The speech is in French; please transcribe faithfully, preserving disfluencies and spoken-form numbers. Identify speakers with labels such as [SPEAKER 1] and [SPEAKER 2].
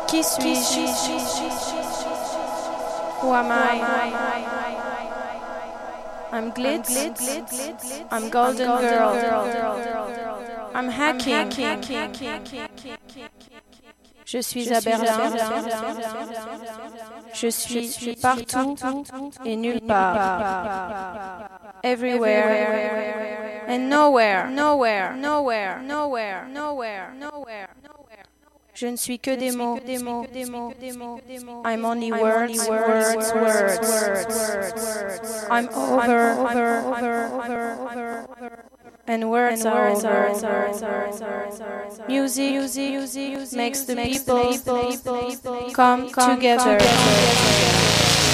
[SPEAKER 1] Qui suis-je? Who am I? I'm glitz. I'm golden girl. I'm hacking. Je suis à Berlin. Je suis partout et nulle part. Everywhere and nowhere, nowhere, nowhere, nowhere, nowhere, nowhere. Je ne suis que des mots, des mots, des mots, des mots, des mots. I'm only words, words, words, words. I'm over, over, over, over, over. And words are over. Music, music, music makes the people come together.